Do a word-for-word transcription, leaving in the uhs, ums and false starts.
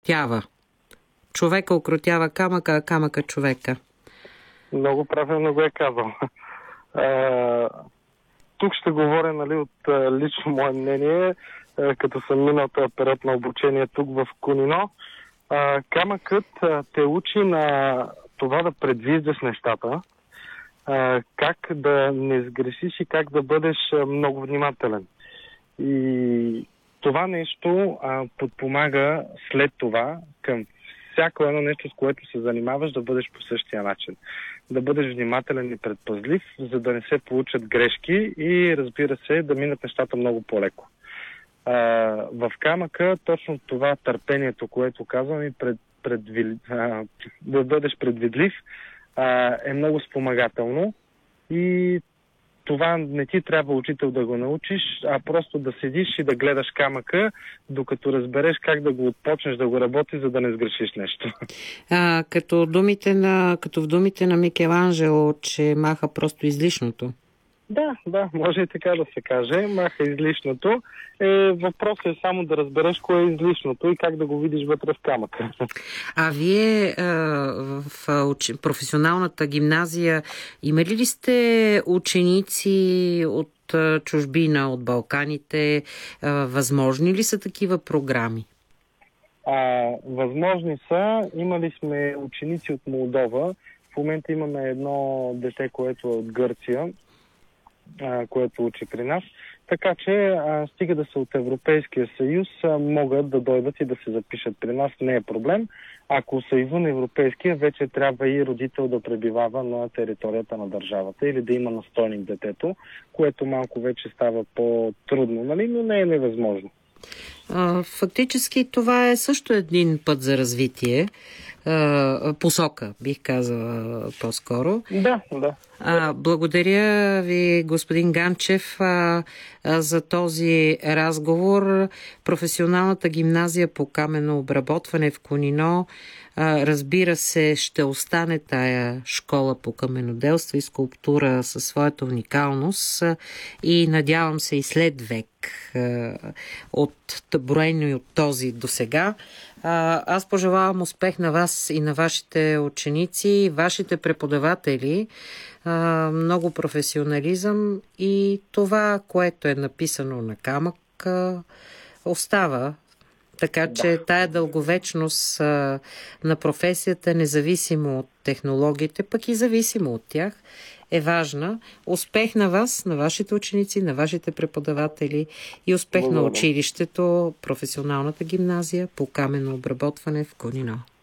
укротява. Човека укротява камъка, а камъка човека. Много правилно го е казал. А, тук ще говоря, нали, от а, лично мое мнение, а, като съм минал този период на обучение тук в Кунино. А, камъкът а, те учи на това да предвиждаш нещата, а, как да не сгрешиш и как да бъдеш а, много внимателен. И това нещо а, подпомага след това към всяко едно нещо, с което се занимаваш, да бъдеш по същия начин. Да бъдеш внимателен и предпазлив, за да не се получат грешки и, разбира се, да минат нещата много по-леко. А, в камъка точно това търпението, което казвам, и пред, предви, а, да бъдеш предвидлив, а, е много спомагателно и това не ти трябва учител да го научиш, а просто да седиш и да гледаш камъка, докато разбереш как да го отпочнеш да го работи, за да не сгрешиш нещо. А, като, думите на, като в думите на Микеланджело, че маха просто излишното. Да, да, може и така да се каже. Маха излишното. Е, въпросът е само да разбереш кое е излишното и как да го видиш вътре в камъка. А вие а, в уч... професионалната гимназия имали ли сте ученици от а, чужбина, от Балканите? А, възможни ли са такива програми? А, възможни са. Имали сме ученици от Молдова. В момента имаме едно дете, което е от Гърция, което учи при нас. Така че, а, стига да са от Европейския съюз, а, могат да дойдат и да се запишат при нас. Не е проблем. Ако са извън Европейския, вече трябва и родител да пребивава на територията на държавата или да има настойник детето, което малко вече става по-трудно, нали? Но не е невъзможно. А, фактически това е също един път за развитие. А, посока, бих казала по-скоро. Да, да. А, благодаря ви, господин Ганчев, а, а, за този разговор. Професионалната гимназия по каменно обработване в Кунино, а, разбира се, ще остане тая школа по каменоделство и скулптура със своята уникалност а, и надявам се и след век а, от броено и от този до сега. Аз пожелавам успех на вас и на вашите ученици, вашите преподаватели, много професионализъм и това, което е написано на камък, остава. Така че да. Тая дълговечност на професията, независимо от технологиите, пък и зависимо от тях, е важна. Успех на вас, на вашите ученици, на вашите преподаватели и успех Благодаря. На училището, професионалната гимназия по каменно обработване в Кунино.